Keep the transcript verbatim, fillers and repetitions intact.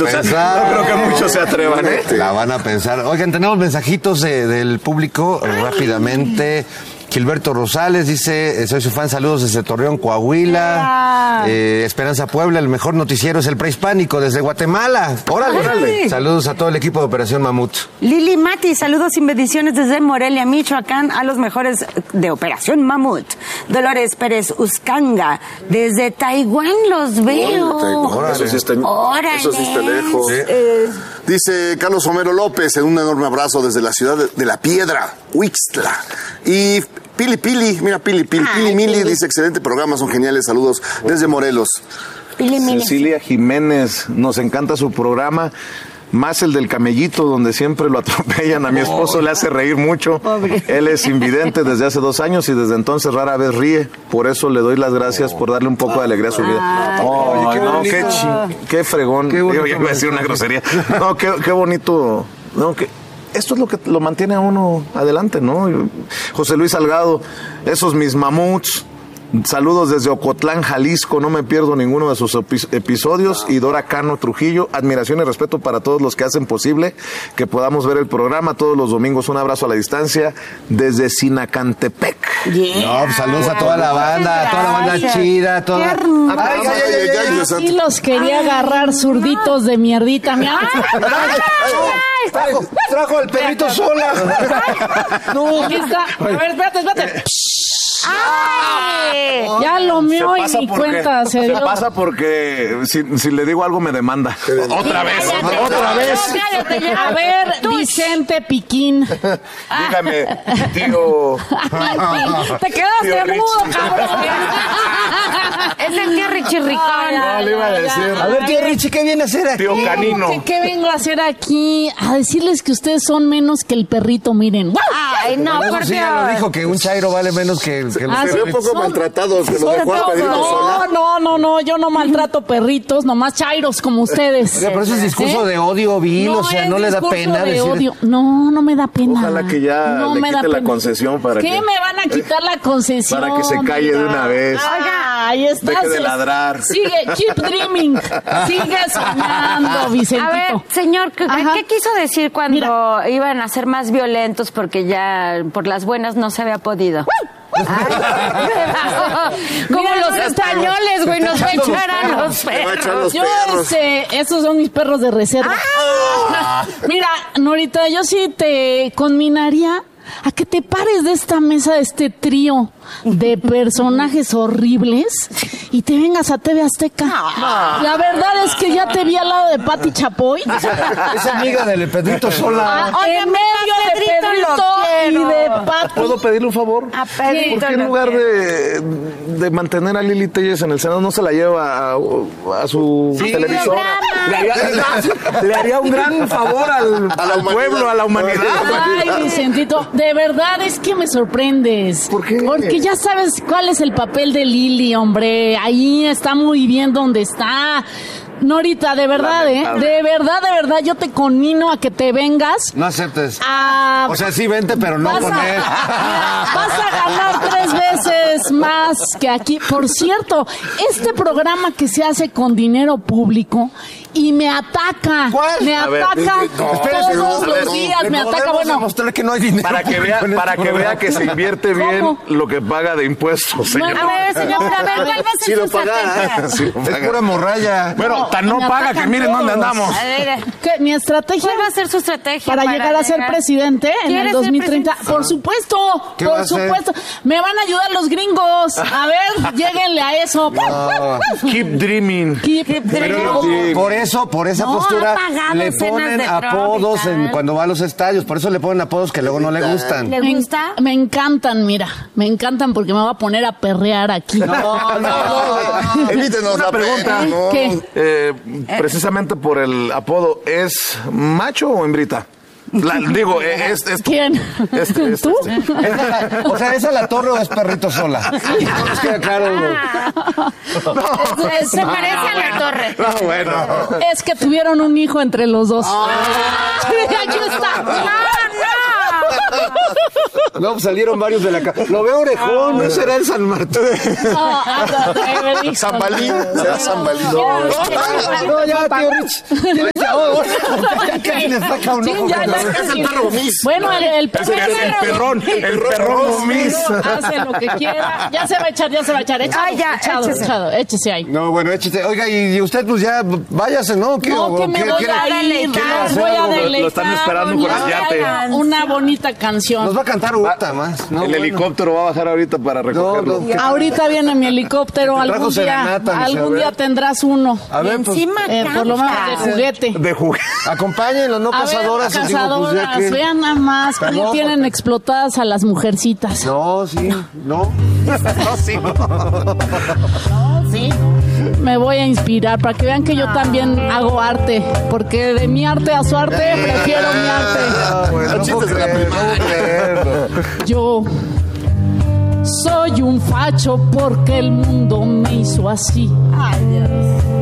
muchos, no creo que muchos se atrevan, ¿eh? La van a pensar. Oigan, tenemos mensajitos de, del público rápidamente. Gilberto Rosales dice, soy su fan, saludos desde Torreón, Coahuila. Eh, Esperanza Puebla, el mejor noticiero es el prehispánico desde Guatemala. ¡Órale! ¡Órale! Saludos a todo el equipo de Operación Mamut. Lili Mati, saludos y bendiciones desde Morelia, Michoacán, a los mejores de Operación Mamut. Dolores Pérez Uscanga, desde Taiwán los veo. Órale. Eso sí está, ¡Órale! Eso sí está lejos. Sí. Eh. Dice Carlos Homero López, en un enorme abrazo desde la ciudad de, de La Piedra, Huixtla. Y Pili Pili, mira Pili Pili, Ay, Pili Mili, Pili. Dice, excelente programa, son geniales, saludos desde Morelos. Pili Mili. Cecilia Jiménez, nos encanta su programa. Más el del camellito, donde siempre lo atropellan. A mi esposo le hace reír mucho. Pobre. Él es invidente desde hace dos años y desde entonces rara vez ríe. Por eso le doy las gracias por darle un poco de alegría a su vida. Ay, oh, qué, no, qué, chi, qué fregón. Qué bonito. Yo iba a decir una grosería. No, qué, qué bonito. No, que esto es lo que lo mantiene a uno adelante, ¿no? José Luis Salgado, esos mis mamuts. Saludos desde Ocotlán, Jalisco, no me pierdo ninguno de sus episodios. Y Dora Cano Trujillo, admiración y respeto para todos los que hacen posible que podamos ver el programa todos los domingos. Un abrazo a la distancia desde Sinacantepec. Yeah. No, pues saludos a toda la banda, a toda la banda chida, toda. Ay, ay, ay, ay, ay, sí los quería agarrar zurditos de mierdita. Mira. Trajo, trajo al perrito sola. No, aquí está. A ver, espérate, espérate. ¡Ay! Ya lo mío y mi cuenta se dio. Se pasa porque si, si le digo algo me demanda. Otra vez, cállate, otra vez. Cállate, a ver, Vicente Piquín. Dígame, tío. Te quedaste tío mudo, cabrón. Es el tío Richie Ricón. No, le iba a decir. A ver, tío Richie, ¿qué viene a hacer aquí? Tío Canino. ¿Qué, ¿Qué vengo a hacer aquí? A decirles que ustedes son menos que el perrito, miren. Ay, no, bueno, por sí, Dios. ya lo dijo que un chairo vale menos que, que los Ah, Se ve un poco son, maltratados, que lo dejó a Pedrito no, sola. No, no, no, yo no maltrato perritos, nomás chairos como ustedes. Oye, pero eso es discurso ¿Eh? de odio vil, no o sea, no le da pena de decir... odio. No, no me da pena. Ojalá que ya no le me quite da la pena. concesión para ¿Qué que... me van a quitar la concesión? Para que se calle de una vez. Oiga, ahí estás. Deje de ladrar. Sigue, keep dreaming. Sigue soñando, Vicentito. A ver, señor, ¿qué, ¿qué quiso decir cuando Mira. iban a ser más violentos porque ya por las buenas no se había podido? Como Mira, los españoles, güey, nos va a echar a los perros. Yo, este, esos son mis perros de reserva. ¡Ah! Mira, Norita, yo sí te conminaría a que te pares de esta mesa, de este trío de personajes horribles y te vengas a T V Azteca. No. La verdad es que ya te vi al lado de Pati Chapoy. Es amiga del Pedrito sola. Ah, en medio de Pedrito y de Pati. ¿Puedo pedirle un favor? A Pedrito. ¿Por qué en lugar de, de mantener a Lili Telles en el Senado no se la lleva a, a su sí, televisor? Le haría, le haría un gran favor al, al pueblo, a la humanidad. Ay, Vicentito, de verdad es que me sorprendes. ¿Por qué? Porque ya sabes cuál es el papel de Lili, hombre. Ahí está muy bien donde está. Norita, de verdad, ¿eh? De verdad, de verdad, yo te conmino a que te vengas. No aceptes. A... O sea, sí, vente, pero no con él. Vas a ganar tres veces más que aquí. Por cierto, este programa que se hace con dinero público y me ataca. ¿Cuál? Me A ataca ver, no, todos los ver, días. No, me ataca, bueno. Mostrar que no hay dinero para que vea, para que vea que se invierte bien ¿Cómo? lo que paga de impuestos, señor. No, a ver, señor, pero a ver, ¿cuál va a ser sí su lo paga. Sí lo paga. Es pura morralla. Bueno, no, tan no paga que miren dónde andamos. A ver, ¿Qué? Mi estrategia. ¿Cuál va a ser su estrategia? Para, para llegar a ser presidente en el dos mil treinta. Por supuesto, por supuesto. Me van a ayudar los gringos. A ver, lléguenle a eso. No. Keep dreaming. Keep, Keep dreaming. Por eso, por esa no, postura, le ponen apodos en, cuando va a los estadios. Por eso le ponen apodos que luego no le gustan. ¿Le gusta? Me, me encantan, mira. Me encantan porque me va a poner a perrear aquí. No, no, no. Evítenos la pregunta. No. ¿Qué? Eh, precisamente por el apodo, ¿es macho o hembrita? La, digo, es, es ¿quién? Este, este, ¿Tú? Este. Esa, o sea, ¿esa la torre o es perrito sola? Es que claro. No. Se, se parece a la torre. No, bueno. Es que tuvieron un hijo entre los dos. Oh. Aquí está. No, no. No, pues salieron varios de la casa. Lo veo orejón, no será el San Martín. No, no, San Balín, será San Balín. No, no, ya, tío Rich. ¿Qué le saca un Sí, ojo? ya, ya, Es casi. el perro Gomis. Bueno, el, el, perro- El perrón, el perrón Gomis. hace lo que quiera. Ya se va a echar, ya se va a echar. Echado, Ay, ya, echado, échese. echado, échese ahí. No, bueno, échese. Oiga, y, y usted pues ya váyase, ¿no? ¿Qué, No, o- que me qué- voy quiere- a ir, quiere hacer voy a algo? deleitar. Lo están esperando con el yate. Una bonita canción. Nos va a cantar Uta más, ¿no? El Bueno. helicóptero va a bajar ahorita para recogerlo. no, ¿qué- Ahorita viene mi helicóptero, Te trajo algún día, serenata, dice, algún a día ver. tendrás uno. A ver, pues, Encima Eh, por lo menos de canta. juguete. De juguete. acompáñenlo, no A ver, cazadoras. digo, pues, ya cazadoras, que- vean nada más cómo No, tienen porque- explotadas a las mujercitas. No, sí, no. No, sí, no. Me voy a inspirar para que vean que yo también hago arte, porque de mi arte a su arte prefiero mi arte. Ah, bueno, no Chistes puedo de la creer, no puedo creerlo. Yo soy un facho porque el mundo me hizo así. Ay, Dios.